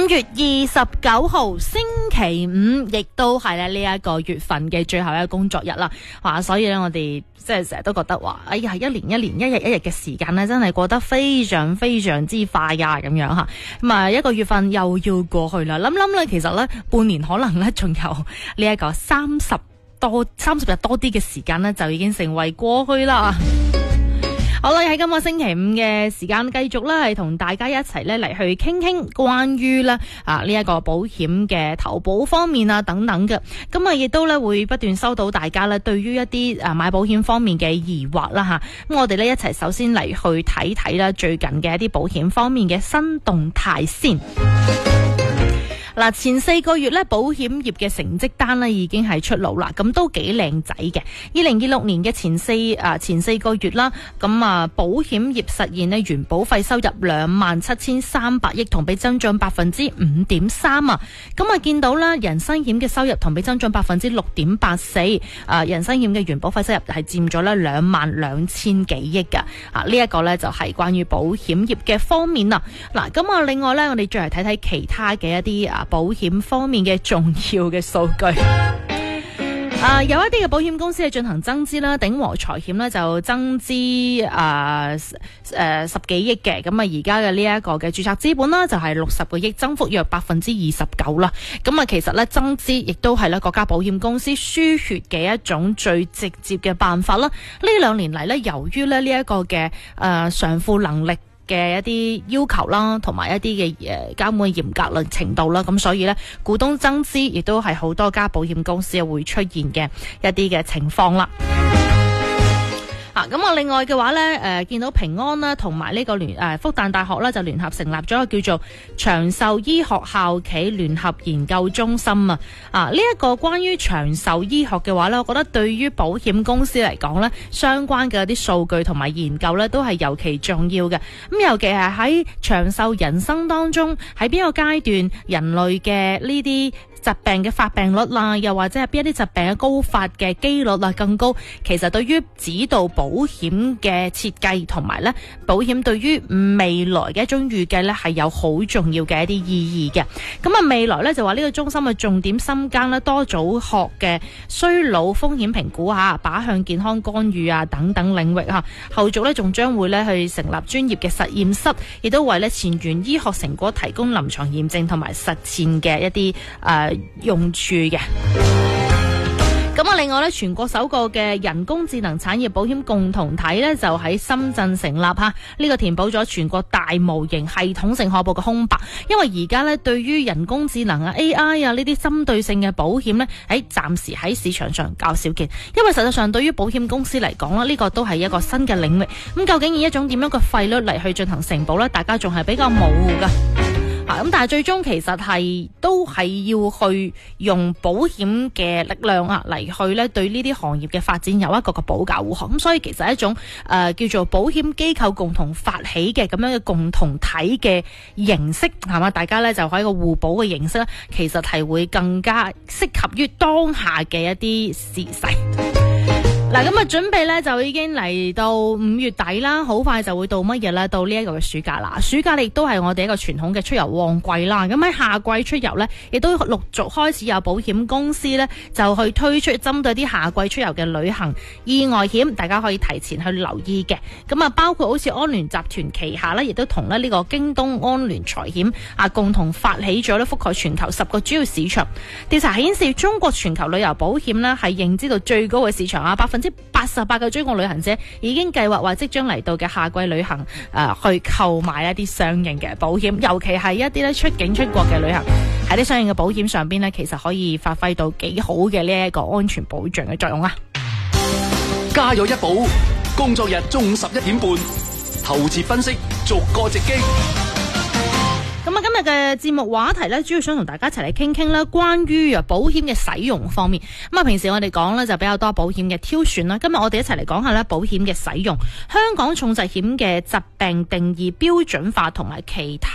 5月29號星期五，亦都係咧呢一個月份嘅最後一個工作日啦。所以咧我哋即係成日都覺得話，哎呀，一年一日嘅時間咧，真係過得非常非常之快呀，咁樣吓。咁啊，一個月份又要過去啦。諗咧，其實咧半年可能咧仲有呢一個30日多啲嘅時間咧，就已經成為過去啦。好啦，喺今個星期五嘅時間，繼續咧係同大家一齊咧嚟去傾傾關於咧呢一個保險嘅投保方面啊等等嘅。咁啊，亦都咧會不斷收到大家咧對於一啲買保險方面嘅疑惑啦吓。咁我哋咧一齊首先嚟去睇睇啦最近嘅一啲保險方面嘅新動態先。嗱，前4個月咧，保險業嘅成績單咧已經係出爐啦，咁都幾靚仔嘅。2026年嘅前四個月啦，咁啊，保險業實現咧原保費收入27,300億，同比增長 5.3%啊。咁啊，見到啦，人身險嘅收入同比增長 6.84%，人身險嘅原保費收入係佔咗咧22,000幾億噶。呢一個咧就係關於保險業嘅方面啦。嗱，咁啊，另外咧，我哋再嚟睇睇其他嘅一啲保險方面嘅重要嘅數據。有一啲嘅保險公司係進行增資啦，鼎和財險呢就增資10幾億嘅。咁啊，而家嘅呢一個嘅註冊資本啦就係60個億，增幅約 29% 啦。咁啊，其實咧增資亦都係咧國家保險公司輸血嘅一種最直接嘅辦法啦。呢2年嚟咧，由於咧呢一個嘅償付能力嘅一啲要求啦，同埋一啲嘅監管嚴格程度啦，咁所以咧股東增資亦都係好多家保險公司會出現嘅一啲嘅情況啦。咁啊，另外嘅話咧，見到平安啦，同埋呢個復旦大學啦，就聯合成立咗一個叫做長壽醫學校企聯合研究中心啊。呢一個關於長壽醫學嘅話咧，我覺得對於保險公司嚟講咧，相關嘅一啲數據同埋研究咧，都係尤其重要嘅。咁尤其係喺長壽人生當中，喺邊個階段人類嘅呢啲疾病嘅發病率啦，又或者係邊一啲疾病嘅高發嘅機率啦更高，其實對於指導保險嘅設計同埋咧保險對於未來嘅一種預計咧係有好重要嘅一啲意義嘅。咁啊，未來咧就話呢個中心嘅重點深耕咧多組學嘅衰老風險評估吓、靶向健康干預啊等等領域吓。後續咧仲將會咧去成立專業嘅實驗室，亦都為咧前沿醫學成果提供臨床驗證同埋實踐嘅一啲用處嘅。咁啊，另外咧，全國首個嘅人工智能產業保險共同體咧，就喺深圳成立吓。呢個填補咗全國大模型系統性可保嘅空白。因為而家咧，對於人工智能啊、AI 啊呢啲針對性嘅保險咧，暫時喺市場上較少見。因為實際上對於保險公司嚟講啦，呢個都係一個新嘅領域。咁究竟以一種點樣嘅費率嚟去進行承保咧，大家仲係比較模糊噶。咁但係最終其實都係要去用保險嘅力量嚟去咧對呢啲行業嘅發展有一個保駕護航。咁所以其實一種叫做保險機構共同發起嘅咁樣嘅共同體嘅形式係嘛，大家咧就喺個互保嘅形式咧，其實係會更加適合於當下嘅一啲時勢。嗱，咁啊，準備咧就已經嚟到5月底啦，好快就會到乜嘢咧？到呢一個嘅暑假啦。暑假亦都係我哋一個傳統嘅出遊旺季啦。咁喺夏季出遊咧，亦都陸續開始有保險公司咧就去推出針對啲夏季出遊嘅旅行意外險，大家可以提前去留意嘅。咁啊，包括好似安聯集團旗下咧，亦都同咧呢個京東安聯財險共同發起咗咧覆蓋全球10個主要市場。調查顯示，中國全球旅遊保險咧係認知度最高嘅市場啊，88%嘅中國旅行者已經計劃或即將嚟到嘅夏季旅行去購買一啲相應嘅保險，尤其係一啲咧出境出國嘅旅行，喺啲相應嘅保險上邊咧，其實可以發揮到幾好嘅呢一個安全保障嘅作用啊！ 家有一寶，工作日中午11點半，投資分析逐個直擊。 咁啊，今日嘅節目話題咧，主要想同大家一齊嚟傾傾啦，關於保險嘅使用方面。咁啊，平時我哋講咧就比較多保險嘅挑選啦。今日我哋一齊嚟講下咧保險嘅使用，香港重疾險嘅疾病定義標準化同埋其他